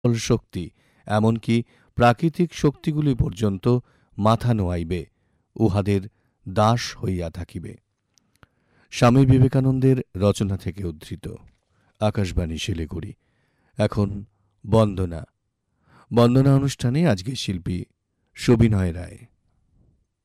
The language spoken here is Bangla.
শক্তি এমনকি প্রাকৃতিক শক্তিগুলি পর্যন্ত মাথা নোয়াইবে, উহাদের দাস হইয়া থাকিবে। স্বামী বিবেকানন্দের রচনা থেকে উদ্ধৃত। আকাশবাণী শিলিগুড়ি। এখন বন্দনা। বন্দনা অনুষ্ঠানে আজকে শিল্পী সবিনয় রায়।